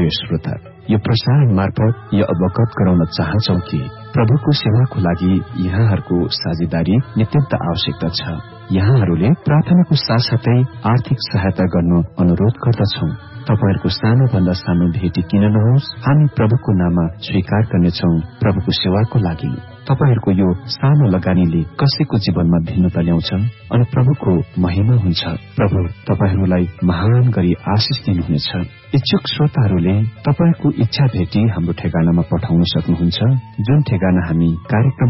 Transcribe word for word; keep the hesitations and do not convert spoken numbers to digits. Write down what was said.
प्रिय श्रोता, यो प्रसारण मार्फत यो अवगत गराउन चाहन्छौ कि प्रभुको सेवाको लागि यहाँहरूको साझेदारी नित्यन्त आवश्यकता छ। यहाँहरूले प्रार्थनाको साथसाथै आर्थिक सहायता गर्नु अनुरोध गर्दछौ। तपाईहरूको सानो भन्दा सानो भेटी किन नहोस्, हामी प्रभुको नाममा स्वीकार गर्नेछौ प्रभुको सेवाको लागि। तपाईहरूको यो सानो लगानीले कसैको जीवनमा भिन्नता ल्याउँछ अनि प्रभुको महिमा हुन्छ। प्रभु तपाईहरूलाई महान गरी आशिष दिनुहुनेछ। इच्छुक श्रोताहरूले तपाईको इच्छा भेटी हाम्रो ठेगानामा पठाउन सक्नुहुन्छ, जुन ठेगाना हामी कार्यक्रम